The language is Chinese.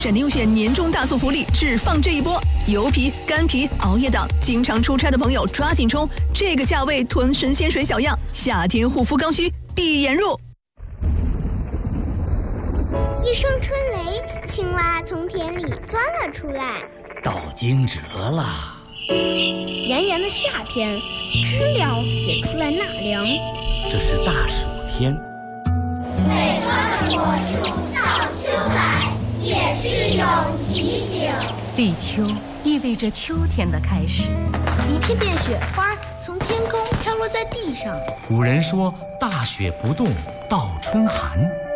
闪电优选年终大促福利只放这一波，油皮、干皮、熬夜党、经常出差的朋友抓紧冲！这个价位囤神仙水小样，夏天护肤刚需，闭眼入。 一声春雷，青蛙从田里钻了出来。 到惊蛰了。 炎炎的夏天，知了也出来纳凉。 这是大暑天。 北方的果树到秋来，也是一种奇景。 立秋意味着秋天的开始， 一片片雪花从天空飘落在地上。 古人说：“大雪不冻，到春寒。”